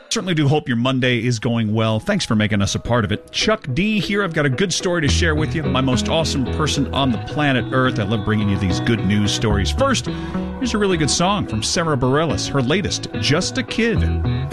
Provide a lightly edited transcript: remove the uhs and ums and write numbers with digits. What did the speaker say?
Certainly do hope your Monday is going well. Thanks for making us a part of it. Chuck D here. I've got a good story to share with you. My most awesome person on the planet Earth. I love bringing you these good news stories. First, here's a really good song from Sarah Bareilles, her latest, Just a Kid.